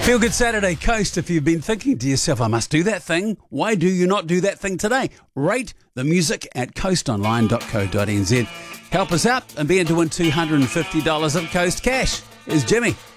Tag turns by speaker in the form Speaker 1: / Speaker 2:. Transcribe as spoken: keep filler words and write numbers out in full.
Speaker 1: Feel Good Saturday Coast. If you've been thinking to yourself, I must do that thing, why do you not do that thing today? Rate the music at coast online dot co dot n z. Help us out and be in to win two hundred fifty dollars of Coast Cash. Here's Jimmy.